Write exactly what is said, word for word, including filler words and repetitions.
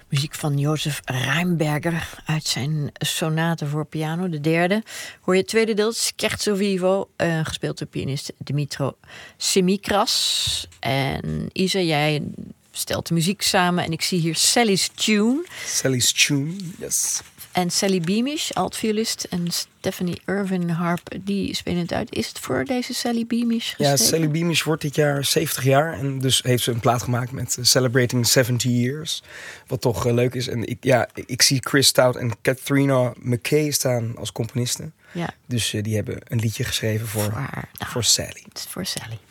Muziek van Jozef Rheinberger uit zijn sonate voor piano, de derde. Hoor je het tweede deel, Scherzo Vivo, uh, gespeeld door pianist Dimitro Semikras. En Isa, jij stelt de muziek samen en ik zie hier Sally's Tune. Sally's Tune, yes. En Sally Beamish, altviolist, en Stephanie Irvin harp, die spelen het uit. Is het voor deze Sally Beamish geschreven? Ja, Sally Beamish wordt dit jaar zeventig jaar. En dus heeft ze een plaat gemaakt met uh, Celebrating zeventig Years. Wat toch uh, leuk is. En ik, ja, ik zie Chris Stout en Katharina McKay staan als componisten. Ja. Dus uh, die hebben een liedje geschreven voor, voor, haar. Nou, voor Sally. Het is voor Sally.